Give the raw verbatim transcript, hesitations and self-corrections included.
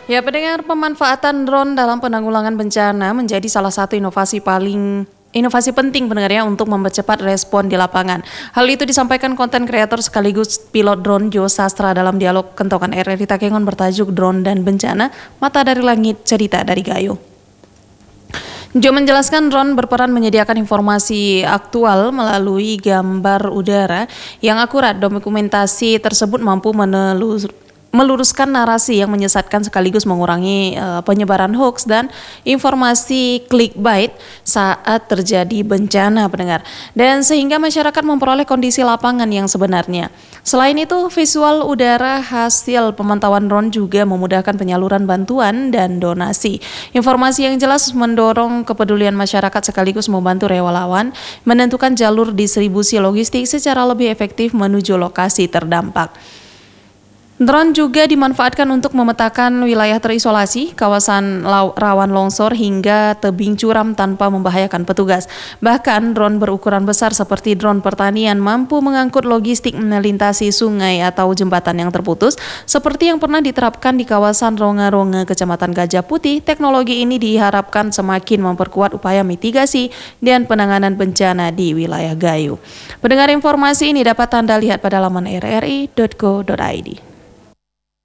Ya, pendengar, pemanfaatan drone dalam penanggulangan bencana menjadi salah satu inovasi paling inovasi penting pendengar ya untuk mempercepat respon di lapangan. Hal itu disampaikan konten kreator sekaligus pilot drone Jo Sastra dalam dialog Kentongan R R I Takengon bertajuk Drone dan Bencana, Mata dari Langit, Cerita dari Gayo. Jo menjelaskan drone berperan menyediakan informasi aktual melalui gambar udara yang akurat. Dokumentasi tersebut mampu menelus meluruskan narasi yang menyesatkan sekaligus mengurangi uh, penyebaran hoax dan informasi clickbait saat terjadi bencana pendengar, dan sehingga masyarakat memperoleh kondisi lapangan yang sebenarnya. Selain itu, visual udara hasil pemantauan drone juga memudahkan penyaluran bantuan dan donasi. Informasi yang jelas mendorong kepedulian masyarakat sekaligus membantu relawan menentukan jalur distribusi logistik secara lebih efektif menuju lokasi terdampak. Drone juga dimanfaatkan untuk memetakan wilayah terisolasi, kawasan rawan longsor hingga tebing curam tanpa membahayakan petugas. Bahkan drone berukuran besar seperti drone pertanian mampu mengangkut logistik melintasi sungai atau jembatan yang terputus, seperti yang pernah diterapkan di kawasan Ronga-Ronga, Kecamatan Gajah Putih. Teknologi ini diharapkan semakin memperkuat upaya mitigasi dan penanganan bencana di wilayah Gayo. Pendengar, informasi ini dapat Anda lihat pada laman r r i dot co dot i d.